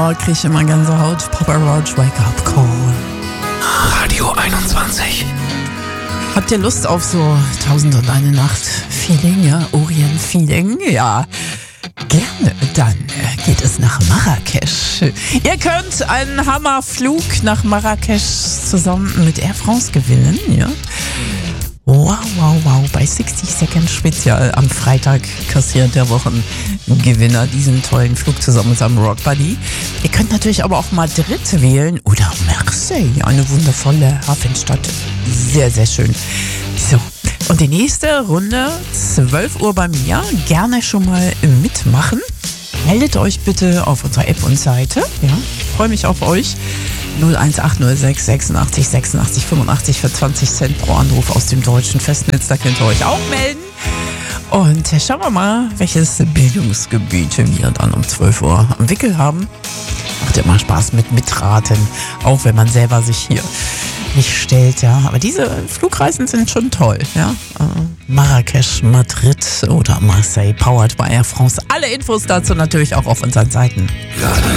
Oh, krieg ich immer Gänsehaut. Papa Roach, Wake Up Call. Radio 21. Habt ihr Lust auf so 1001 Nacht Feeling, ja? Orient Feeling, ja. Gerne, dann geht es nach Marrakesch. Ihr könnt einen Hammerflug nach Marrakesch zusammen mit Air France gewinnen, ja. Wow, wow, wow. Bei 60 Second Spezial am Freitag kassiert der Wochengewinner diesen tollen Flug zusammen mit seinem Rock Buddy. Ihr könnt natürlich aber auch Madrid wählen oder Marseille, eine wundervolle Hafenstadt. Sehr, sehr schön. So, und die nächste Runde, 12 Uhr bei mir. Gerne schon mal mitmachen. Meldet euch bitte auf unserer App und Seite. Ja, freue mich auf euch. 01806 86 86 85 für 20 Cent pro Anruf aus dem deutschen Festnetz. Da könnt ihr euch auch melden. Und schauen wir mal, welches Bildungsgebiet wir dann um 12 Uhr am Wickel haben. Macht immer Spaß mit Mitraten, auch wenn man selber sich hier nicht stellt, ja. Aber diese Flugreisen sind schon toll, ja. Marrakesch, Madrid oder Marseille, powered by Air France. Alle Infos dazu natürlich auch auf unseren Seiten.